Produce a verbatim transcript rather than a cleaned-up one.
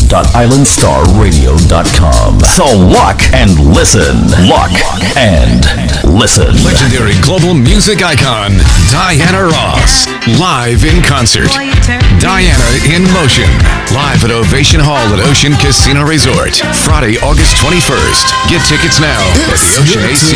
dot island star radio dot com. So lock and listen. Lock and listen. Legendary global music icon, Diana Ross. Live in concert. Diana in Motion. Live at Ovation Hall at Ocean Casino Resort. Friday, August twenty-first. Get tickets now at the Ocean A C